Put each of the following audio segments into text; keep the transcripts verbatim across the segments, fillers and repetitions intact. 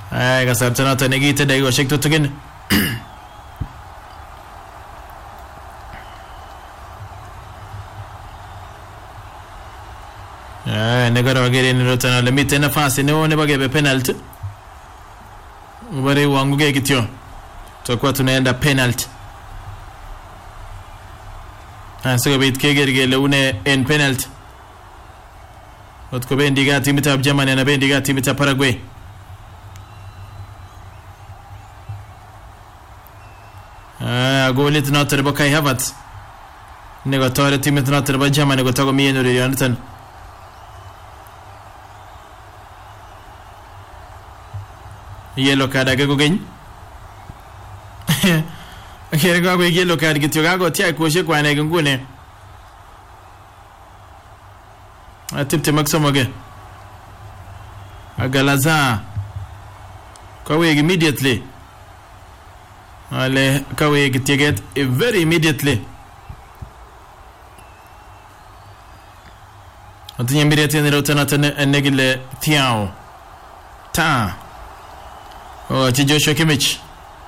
Ay kasarta noton nekiite dakikoshek tutugin. Ay negara gere ni rotana le mite nafasi ne one bagebe penalty. Ubare wangu ge kityo. Tutakuwa tunaenda penalty. Asiko bit keger gele une en penalty. Otko bendiga timita Germany na bendiga timita Paraguay. Ah golit noter ba Kai Havertz. Nego tore timita noter ba Germany go tago mieno re yantan. Yellow card aga go gany. Kere go go yellow card kityo ga go tia ko she kwane ngune. Atipte maksomoge. Agalaza. Kawe immediately. Ale kawe gitiget very immediately. Otinya immediately ne rotana tane negile Thiaw. Ta. Oh, ti Joshua Kimmich.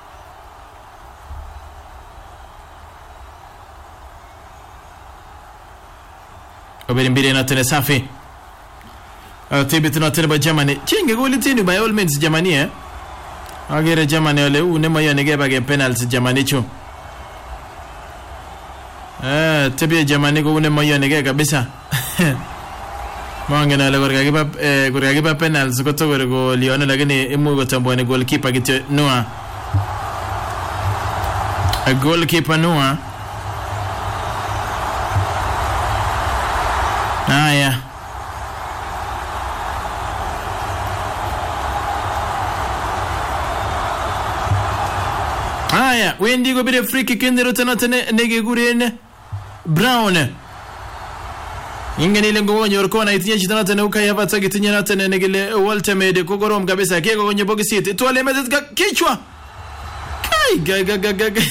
Obere mbire na tene safi. Uh, tibi tuna tene ba Germany. Chinge goli tini by all means Germany eh. Agere Germany ole u nema yo nege bage penalty Germany chu. Eh tibi Germany go nema yo nege kabisa. Mangena le gorga giba eh gorga giba penalty ko to go Lionel lakini imu go tambone goalkeeper gitu Noah. A goalkeeper Noah. Ah yeah. Ah yeah. Wendi go bide free kick ndero tana tane nege gurene Brown. Ingeni lengo wonyo rukona itinye chitana tane Kai Havertz gitinye na tane nege Walter Mede kogorom kabisa kego kwenye box seat. Tuale meze kichwa. Kai ga ga ga ga.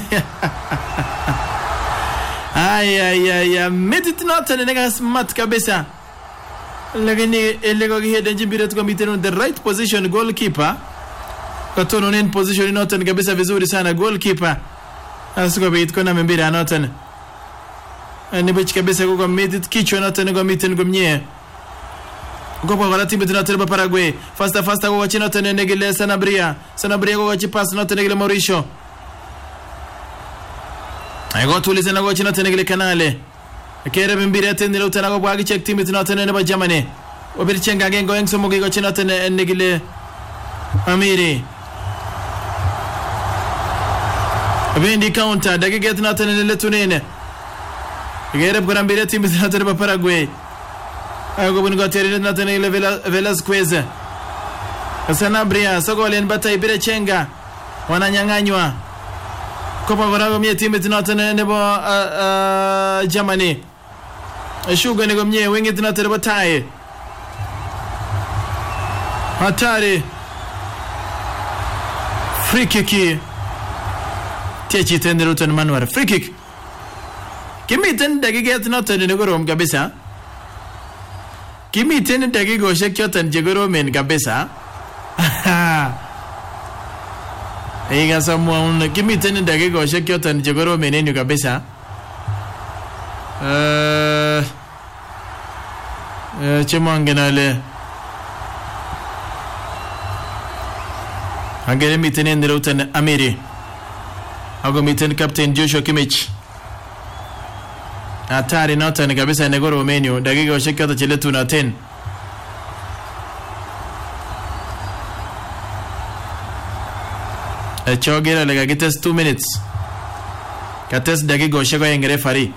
Ay ay ay medit noten nega smart kabisa. Lakini elego gihede jimbire tukamite the right position goalkeeper. Katono in position noten kabisa vizuri sana goalkeeper. Asiko beit kona mbira noten. Ni bech kabisa kwa medit kichwa noten kwa miten gomnye. Kwa kwa timu tunatere ba Paraguay. Fasta fasta kwa chino noten negele Sanabria. Sanabria kwa chipas noten negele Mauricio. Aigo tulize na go china tenegele kanale. Kere bimbire atendele utana go bwagi check team itna tenene ba Germany. Obir chenga gengo engso mogi go china tenegele Amiri. Bendi counter dakika itna tenele tunene. Kere bgrambire team itna tenene ba Paraguay. Aigo bungo terene itna tenele Velasquez. Sanabria sogolen batay bire chenga. Wananyanganywa. Kopa gorago mie timu tinatene nebo uh, uh, Germany. Shuga nego mie wengi tinatene bataye. Hatari. Free kick. Techi tende rutan manuar. Free kick. Kimi tende dakika tinatene nego rom kabisa. Kimi tende dakika shekyo tende jegoro men kabisa. Ega samwa un kimi tene dakika oshekyo tan jegoro menenu kabisa. Eh eh chemangenale. Angere mitene ndero tan Amiri. Ago mitene captain Joshua Kimmich. Atari notan kabisa negoro menu dakika oshekyo tan cheletu na ten. Chogera lega gites two minutes. Kates dakika oshekyo yengere fari.